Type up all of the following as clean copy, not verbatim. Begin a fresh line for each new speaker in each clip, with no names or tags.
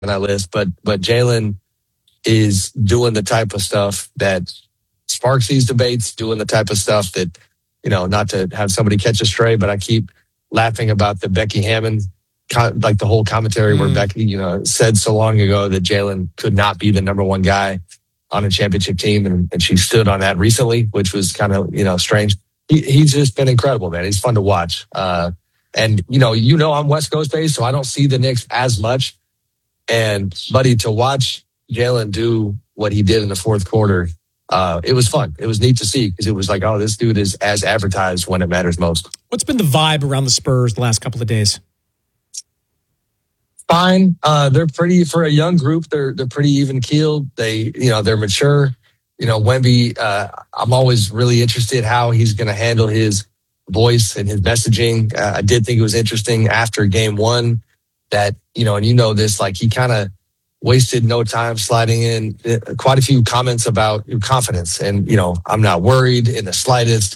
that list, but Jalen is doing the type of stuff that sparks these debates, doing the type of stuff that, not to have somebody catch a stray, but I keep laughing about the Becky Hammond, like the whole commentary where Becky, said so long ago that Jalen could not be the number one guy on a championship team. And she stood on that recently, which was kind of, strange. He's just been incredible, man. He's fun to watch. And I'm West Coast based, so I don't see the Knicks as much. And buddy, to watch Jalen do what he did in the fourth quarter, it was fun. It was neat to see because it was like, oh, this dude is as advertised when it matters most.
What's been the vibe around the Spurs the last couple of days?
Fine. They're pretty, for a young group, they're pretty even keeled. They're mature. Wemby, I'm always really interested how he's going to handle his voice and his messaging. I did think it was interesting after game one that, and this, like he kind of wasted no time sliding in quite a few comments about your confidence. And, I'm not worried in the slightest,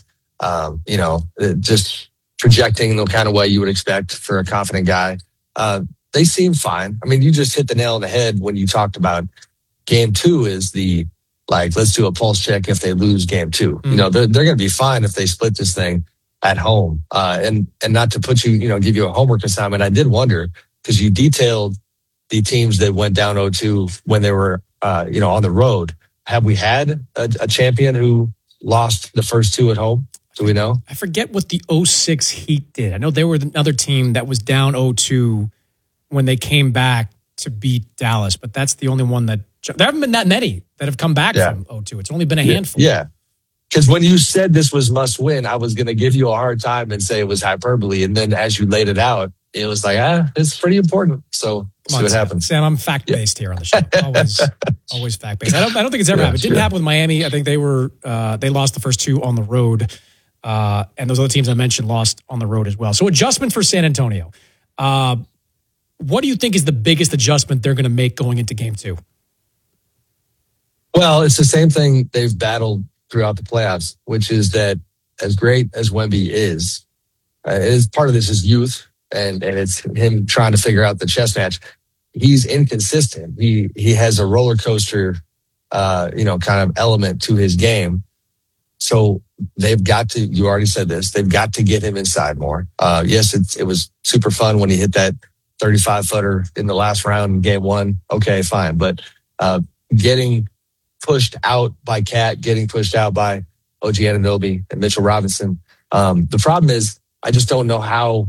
just projecting the kind of way you would expect for a confident guy. They seem fine. I mean, you just hit the nail on the head when you talked about game two is let's do a pulse check if they lose game two.
Mm-hmm.
They're going to be fine if they split this thing at home. And not to put you, give you a homework assignment. I did wonder because you detailed the teams that went down 0-2 when they were, on the road. Have we had a champion who lost the first two at home? Do we know?
I forget what the 06 Heat did. I know they were another team that was down 0-2 when they came back to beat Dallas, but that's the only one that there haven't been that many that have come back from 0-2. It's only been a handful.
Yeah. Because when you said this was must win, I was going to give you a hard time and say it was hyperbole. And then as you laid it out, it was like, it's pretty important. So see what happens.
Sam, I'm fact-based here on the show. Always fact-based. I don't think it's ever happened. It didn't happen with Miami. I think they lost the first two on the road. And those other teams I mentioned lost on the road as well. So adjustment for San Antonio. What do you think is the biggest adjustment they're going to make going into game two?
Well, it's the same thing they've battled throughout the playoffs, which is that as great as Wemby is part of this is youth and it's him trying to figure out the chess match. He's inconsistent. He has a roller coaster, kind of element to his game. So they've got to, you already said this, they've got to get him inside more. Yes, it was super fun when he hit that 35-footer in the last round in game one. Okay, fine. But getting pushed out by Cat, getting pushed out by OG Anunoby and Mitchell Robinson. The problem is I just don't know how,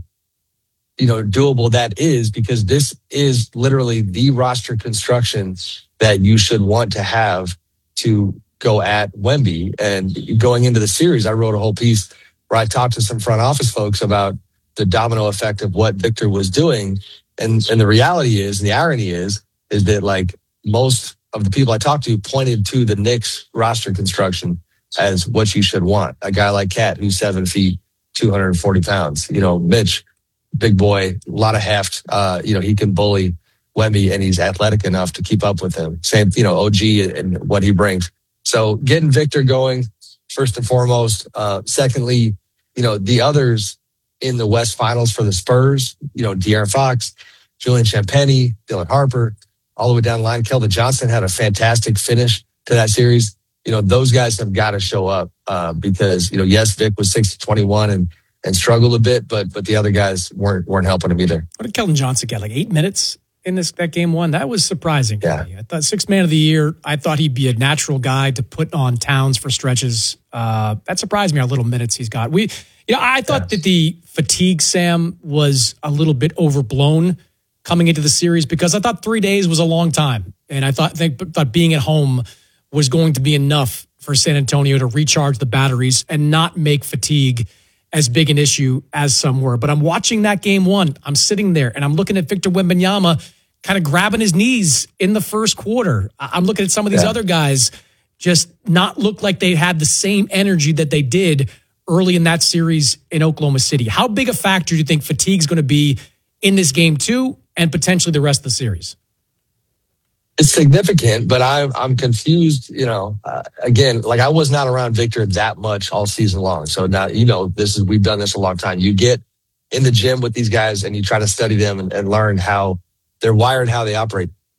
doable that is because this is literally the roster construction that you should want to have to go at Wemby. And going into the series, I wrote a whole piece where I talked to some front office folks about the domino effect of what Victor was doing. And the reality is, and the irony is that like most of the people I talked to pointed to the Knicks roster construction as what you should want. A guy like Cat, who's 7 feet, 240 pounds. Mitch, big boy, a lot of heft. He can bully Wemby and he's athletic enough to keep up with him. Same, OG and what he brings. So getting Victor going, first and foremost. Secondly, the others in the West Finals for the Spurs, De'Aaron Fox, Julian Champagnie, Dylan Harper, all the way down the line. Keldon Johnson had a fantastic finish to that series. Those guys have got to show up because, yes, Vic was 6-21 and struggled a bit, but the other guys weren't helping him either.
What did Keldon Johnson get? Like 8 minutes in that game one? That was surprising to me. I thought sixth man of the year. I thought he'd be a natural guy to put on Towns for stretches. That surprised me how little minutes he's got. I thought that the fatigue, Sam, was a little bit overblown coming into the series because I thought 3 days was a long time. And I thought being at home was going to be enough for San Antonio to recharge the batteries and not make fatigue as big an issue as some were. But I'm watching that game one. I'm sitting there and I'm looking at Victor Wembanyama kind of grabbing his knees in the first quarter. I'm looking at some of these other guys just not look like they had the same energy that they did early in that series in Oklahoma City. How big a factor do you think fatigue is going to be in this game two and potentially the rest of the series?
It's significant, but I'm confused. Again, like I was not around Victor that much all season long. So now, we've done this a long time. You get in the gym with these guys and you try to study them and learn how they're wired, how they operate.